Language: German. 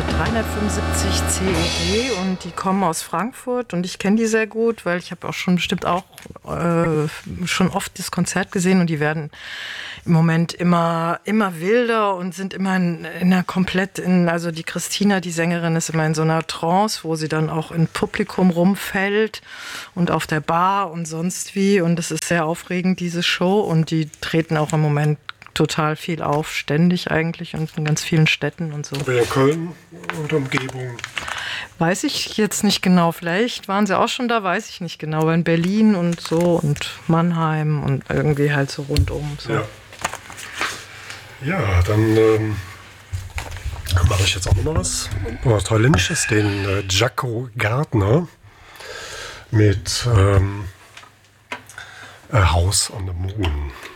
375 CEG und die kommen aus Frankfurt und ich kenne die sehr gut, weil ich habe auch schon bestimmt auch schon oft das Konzert gesehen und die werden im Moment immer wilder und sind immer in einer also die Christina, die Sängerin, ist immer in so einer Trance, wo sie dann auch im Publikum rumfällt und auf der Bar und sonst wie und es ist sehr aufregend, diese Show und die treten auch im Moment total viel auf, ständig eigentlich und in ganz vielen Städten und so. Aber in Köln und Umgebung? Weiß ich jetzt nicht genau. Vielleicht waren sie auch schon da, weiß ich nicht genau. Aber in Berlin und so und Mannheim und irgendwie halt so rundum. So. Ja, dann mache ich jetzt auch nochmal was Holländisches, den Jaco Gardner mit House on the Moon.